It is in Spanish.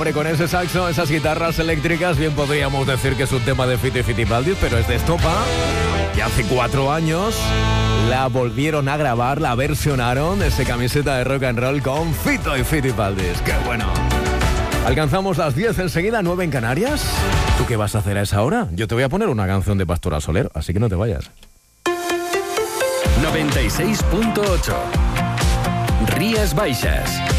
Hombre, con ese saxo, esas guitarras eléctricas, bien podríamos decir que es un tema de Fito y Fitipaldis, pero es de Estopa. Y hace 4 años la volvieron a grabar, la versionaron, ese camiseta de rock and roll con Fito y Fitipaldis. ¡Qué bueno! Alcanzamos las 10 enseguida, 9 en Canarias. ¿Tú qué vas a hacer a esa hora? Yo te voy a poner una canción de Pastora Soler, así que no te vayas. 96.8 Rías Baixas.